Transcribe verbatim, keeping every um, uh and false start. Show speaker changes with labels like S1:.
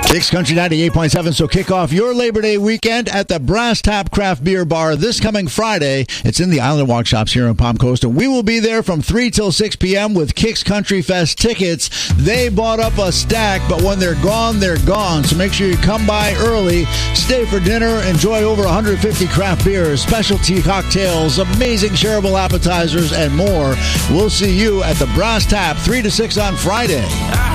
S1: Kicks Country ninety-eight point seven, so kick off your Labor Day weekend at the Brass Tap Craft Beer Bar this coming Friday. It's in the Island Walk Shops here in Palm Coast, and we will be there from three till six p.m. with Kicks Country Fest tickets. They bought up a stack, but when they're gone, they're gone, so make sure you come by early, stay for dinner, enjoy over one hundred fifty craft beers, specialty cocktails, amazing shareable appetizers, and more. We'll see you at the Brass Tap three to six on Friday.